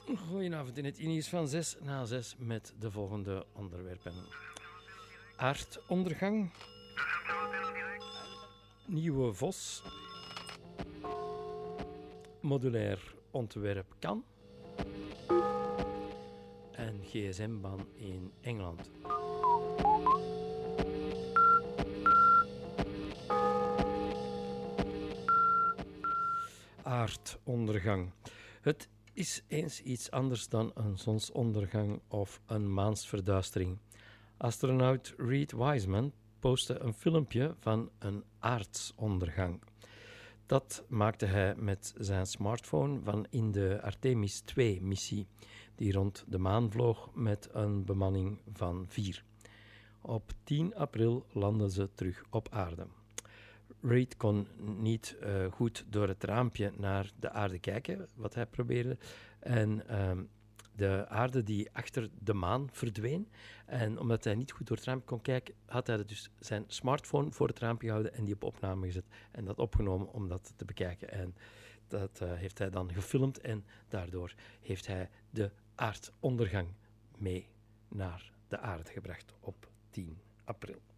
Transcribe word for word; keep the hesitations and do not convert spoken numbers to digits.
Goedenavond in het nieuws van zes na zes met de volgende onderwerpen. Aardondergang. Nieuwe Vos. Modulair ontwerp kan. En G S M-ban in Engeland. Aardondergang. Het is eens iets anders dan een zonsondergang of een maansverduistering. Astronaut Reed Wiseman postte een filmpje van een aardsondergang. Dat maakte hij met zijn smartphone van in de Artemis twee missie, die rond de maan vloog met een bemanning van vier. Op tien april landden ze terug op aarde. Reed kon niet uh, goed door het raampje naar de aarde kijken, wat hij probeerde. En uh, de aarde die achter de maan verdween. En omdat hij niet goed door het raampje kon kijken, had hij dus zijn smartphone voor het raampje gehouden en die op opname gezet. En dat opgenomen om dat te bekijken. En dat uh, heeft hij dan gefilmd en daardoor heeft hij de aardondergang mee naar de aarde gebracht op tien april.